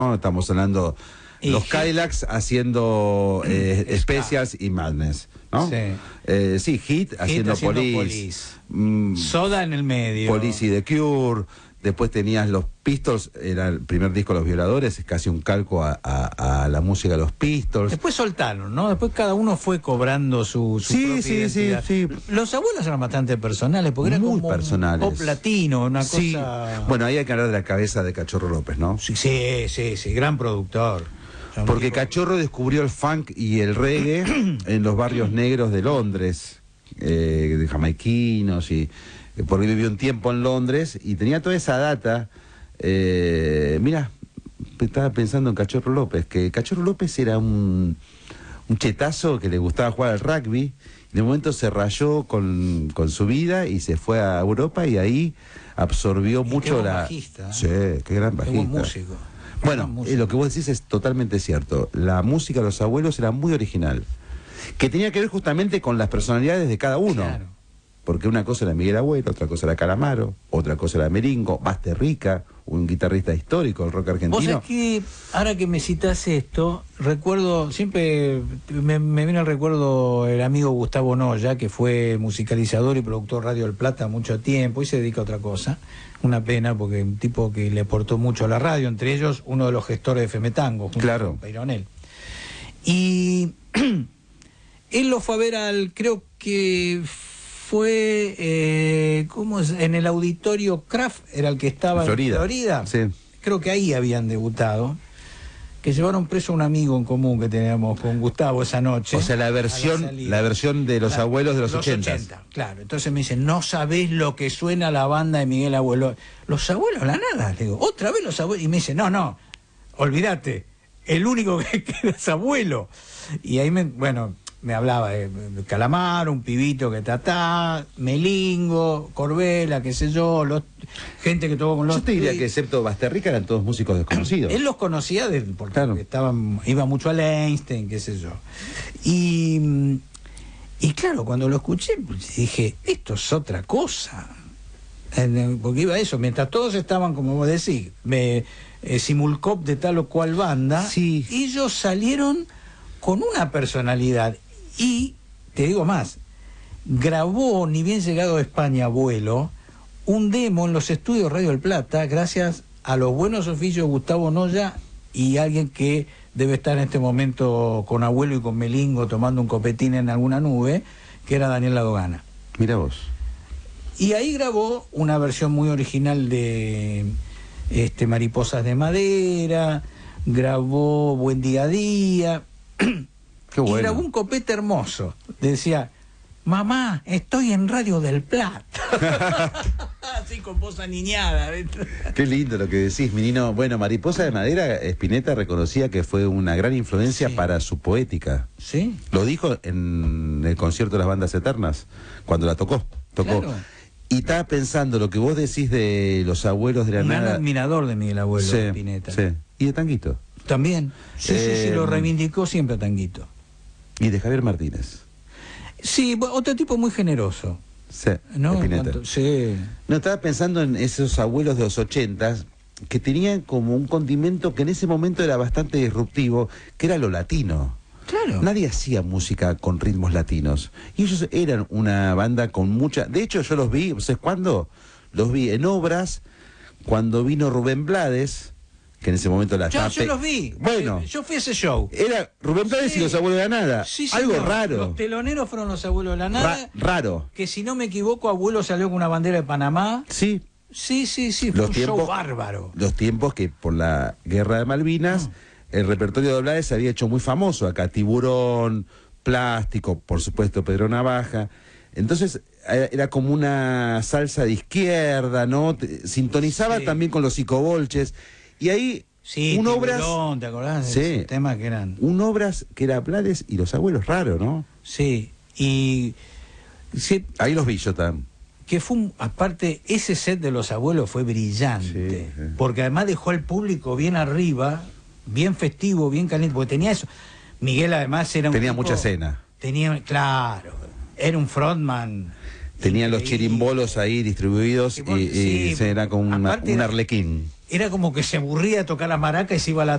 ¿no? Estamos hablando los Cadillacs haciendo Specials y Madness, ¿no? Sí, sí, Hit haciendo Police. Soda en el medio. Police y The Cure. Después tenías los Pistols, era el primer disco de los Violadores, es casi un calco a la música de los Pistols. Después soltaron, ¿no? Después cada uno fue cobrando su propia identidad. Sí. Los abuelos eran bastante personales, porque eran muy como personales. Un pop latino, una cosa... Bueno, ahí hay que hablar de la cabeza de Cachorro López, ¿no? Sí, gran productor. Porque Cachorro descubrió el funk y el reggae en los barrios negros de Londres, de jamaiquinos y... porque vivió un tiempo en Londres y tenía toda esa data. Mira, estaba pensando en Cachorro López, que Cachorro López era un chetazo que le gustaba jugar al rugby, y de momento se rayó con su vida y se fue a Europa y ahí absorbió mucho qué buen bajista, Sí, qué gran bajista. Qué buen músico. Bueno, lo que vos decís es totalmente cierto. La música de los abuelos era muy original, que tenía que ver justamente con las personalidades de cada uno. Claro. Porque una cosa era Miguel Abuelo, otra cosa era Calamaro, otra cosa era Meringo, Basterrica, un guitarrista histórico del rock argentino. Vos sabés que, ahora que me citás esto, recuerdo, siempre me viene al recuerdo el amigo Gustavo Noya, que fue musicalizador y productor Radio del Plata mucho tiempo y se dedica a otra cosa. Una pena, porque un tipo que le aportó mucho a la radio, entre ellos uno de los gestores de FM Tango, junto con Peyronel. Y él lo fue a ver creo que fue en el auditorio Kraft, era el que estaba en Florida. Sí. Creo que ahí habían debutado, que llevaron preso a un amigo en común que teníamos con Gustavo esa noche. O sea, la versión de los abuelos de los 80. Claro, entonces me dicen, no sabés lo que suena la banda de Miguel Abuelo. Los abuelos, la nada. Le digo, otra vez los abuelos. Y me dice, no, olvídate, el único que queda es Abuelo. Y ahí me hablaba de Calamaro, un pibito que Melingo, Corbela, qué sé yo, gente que tocó con los... Yo te diría que excepto Basterrica eran todos músicos desconocidos. Él los conocía porque iba mucho a Einstein, qué sé yo. Y claro, cuando lo escuché, dije, esto es otra cosa. Porque iba eso, mientras todos estaban, como vos decís, simulcop de tal o cual banda, ellos salieron con una personalidad. Y, te digo más, grabó, ni bien llegado a España, Abuelo, un demo en los estudios Radio del Plata, gracias a los buenos oficios de Gustavo Noya y alguien que debe estar en este momento con Abuelo y con Melingo tomando un copetín en alguna nube, que era Daniel Ladogana. Mira vos. Y ahí grabó una versión muy original de Mariposas de Madera, grabó Buen Día a Día... Qué bueno. Y grabó un copete hermoso. Decía, mamá, estoy en Radio del Plata. Así con voz aniñada. Qué lindo lo que decís, menino. Bueno, Mariposa de Madera, Spinetta reconocía que fue una gran influencia para su poética. Sí. Lo dijo en el concierto de las Bandas Eternas, cuando la tocó. Claro. Y estaba pensando lo que vos decís de los abuelos de la nada. Un gran admirador de Miguel Abuelo, Spinetta. Sí. Y de Tanguito. También. Sí, lo reivindicó siempre a Tanguito. Y de Javier Martínez. Sí, otro tipo muy generoso. Sí, ¿no? Sí. No, estaba pensando en esos abuelos de los 80s que tenían como un condimento que en ese momento era bastante disruptivo, que era lo latino. Claro. Nadie hacía música con ritmos latinos. Y ellos eran una banda con mucha... De hecho, yo los vi, ¿sabes cuándo? Los vi en obras cuando vino Rubén Blades, que en ese momento yo los vi. Bueno, yo fui a ese show. Era Rubén Blades y los Abuelos de la Nada. Sí, algo raro. Los teloneros fueron los Abuelos de la Nada. Raro. Que si no me equivoco, Abuelo salió con una bandera de Panamá. Sí. Sí. Fue un show bárbaro. Los tiempos que por la guerra de Malvinas, el repertorio de Blades se había hecho muy famoso. Acá Tiburón, Plástico, por supuesto Pedro Navaja. Entonces era como una salsa de izquierda, ¿no? Sintonizaba también con los psicobolches. Y ahí Tiburón, ¿te acordás? Sí. Temas que eran. Un obras que era Blades y los Abuelos, raro, ¿no? Sí. Y ahí los vi yo también. Que fue aparte, ese set de los Abuelos fue brillante. Sí. Porque además dejó al público bien arriba, bien festivo, bien caliente, porque tenía eso. Miguel además era tenía mucha cena. Claro, era un frontman. Tenían los chirimbolos ahí distribuidos y era como un arlequín. era como que se aburría de tocar la maraca y se iba a la